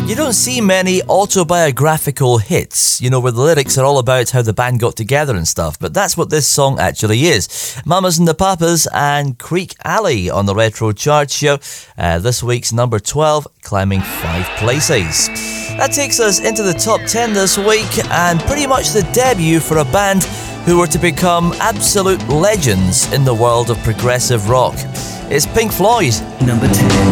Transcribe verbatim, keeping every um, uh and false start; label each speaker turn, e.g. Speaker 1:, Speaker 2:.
Speaker 1: You don't see many autobiographical hits, you know, where the lyrics are all about how the band got together and stuff, but that's what this song actually is. Mamas and the Papas and Creek Alley on the Retro Chart Show. Uh, this week's number twelve, climbing five places. That takes us into the top ten this week, and pretty much the debut for a band who were to become absolute legends in the world of progressive rock. It's Pink Floyd.
Speaker 2: Number ten.